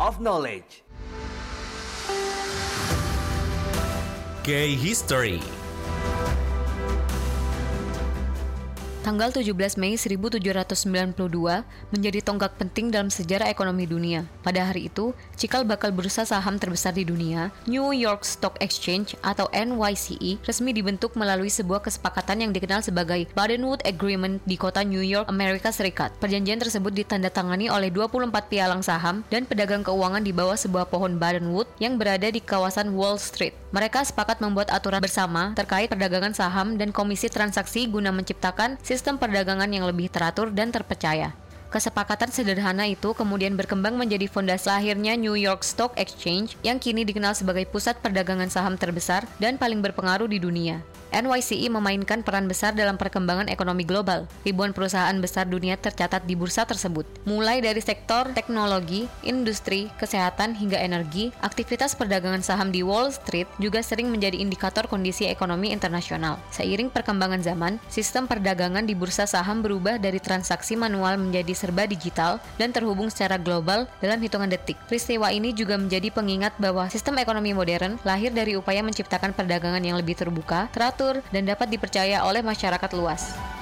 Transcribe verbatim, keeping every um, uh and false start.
of Knowledge. Gay History. Tanggal tujuh belas Mei seribu tujuh ratus sembilan puluh dua menjadi tonggak penting dalam sejarah ekonomi dunia. Pada hari itu, cikal bakal bursa saham terbesar di dunia, New York Stock Exchange atau N Y C E, resmi dibentuk melalui sebuah kesepakatan yang dikenal sebagai Bretton Woods Agreement di kota New York, Amerika Serikat. Perjanjian tersebut ditandatangani oleh dua puluh empat pialang saham dan pedagang keuangan di bawah sebuah pohon Bretton Woods yang berada di kawasan Wall Street. Mereka sepakat membuat aturan bersama terkait perdagangan saham dan komisi transaksi guna menciptakan sistem perdagangan yang lebih teratur dan terpercaya. Kesepakatan sederhana itu kemudian berkembang menjadi fondasi lahirnya New York Stock Exchange yang kini dikenal sebagai pusat perdagangan saham terbesar dan paling berpengaruh di dunia. N Y C E memainkan peran besar dalam perkembangan ekonomi global. Ribuan perusahaan besar dunia tercatat di bursa tersebut. Mulai dari sektor teknologi, industri, kesehatan, hingga energi, aktivitas perdagangan saham di Wall Street juga sering menjadi indikator kondisi ekonomi internasional. Seiring perkembangan zaman, sistem perdagangan di bursa saham berubah dari transaksi manual menjadi serba digital dan terhubung secara global dalam hitungan detik. Peristiwa ini juga menjadi pengingat bahwa sistem ekonomi modern lahir dari upaya menciptakan perdagangan yang lebih terbuka, teratur, dan dapat dipercaya oleh masyarakat luas.